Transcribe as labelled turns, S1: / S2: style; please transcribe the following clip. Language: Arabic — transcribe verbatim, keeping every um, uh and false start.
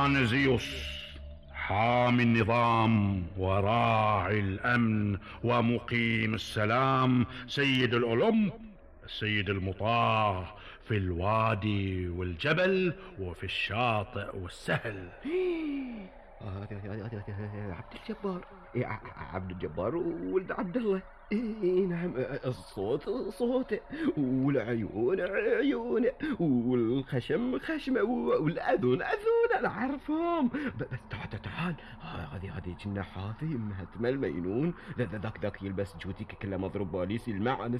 S1: أنا زيوس حامي النظام وراعي الأمن ومقيم السلام، سيد الأولمب، السيد المطاع في الوادي والجبل وفي الشاطئ والسهل.
S2: هذا هذا هذا عبد الجبار. إيه، ع- عبد الجبار ولد عبد الله. إيه نعم، الصوت صوته، والعيون عيونه، والخشم خشمه، والأذن أذونه، أنا أعرفهم. ب- بس تعال تعال، هذه هذه كنا حاثي مهتمة المينون، ذاك ذاك يلبس جوتي كله مضروب باليس المعنى